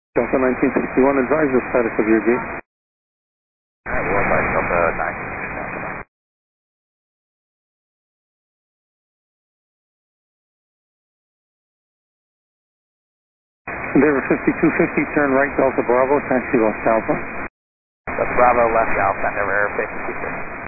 Delta 1961, advise the status of your gate. Worldwide Delta 9. Endeavor 5250, turn right Delta Bravo, taxi left Alpha. Delta Bravo, left Alpha, Endeavor 5250.